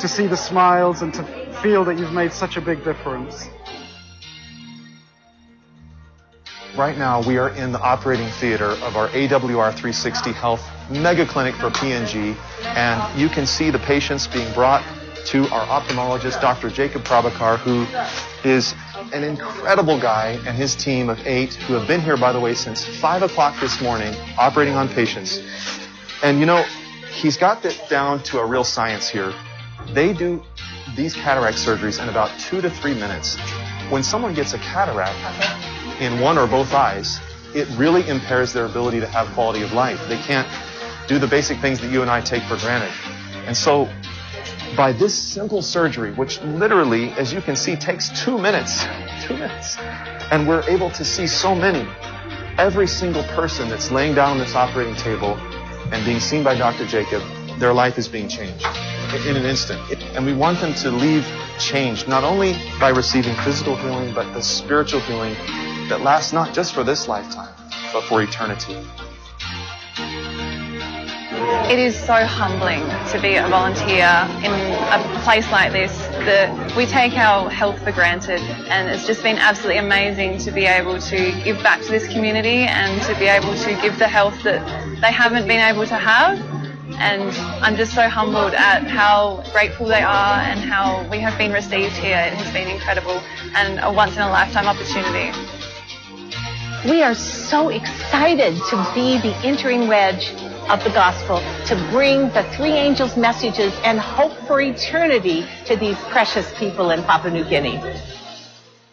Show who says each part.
Speaker 1: to see the smiles and to feel that you've made such a big difference.
Speaker 2: Right now, we are in the operating theater of our AWR 360 Health Mega Clinic for PNG, and you can see the patients being brought to our ophthalmologist, Dr. Jacob Prabhakar, who is an incredible guy, and his team of 8 who have been here, by the way, since 5 o'clock this morning, operating on patients. And you know, he's got that down to a real science here. They do these cataract surgeries in about 2 to 3 minutes. When someone gets a cataract in one or both eyes, it really impairs their ability to have quality of life. They can't do the basic things that you and I take for granted. And so by this simple surgery, which literally, as you can see, takes 2 minutes, and we're able to see so many, every single person that's laying down on this operating table and being seen by Dr. Jacob, their life is being changed in an instant. And we want them to leave changed, not only by receiving physical healing, but the spiritual healing that lasts not just for this lifetime, but for eternity.
Speaker 3: It is so humbling to be a volunteer in a place like this. We take our health for granted, and it's just been absolutely amazing to be able to give back to this community and to be able to give the health that they haven't been able to have. And I'm just so humbled at how grateful they are and how we have been received here. It has been incredible and a once-in-a-lifetime opportunity.
Speaker 4: We are so excited to be the entering wedge of the gospel, to bring the three angels' messages and hope for eternity to these precious people in Papua New Guinea.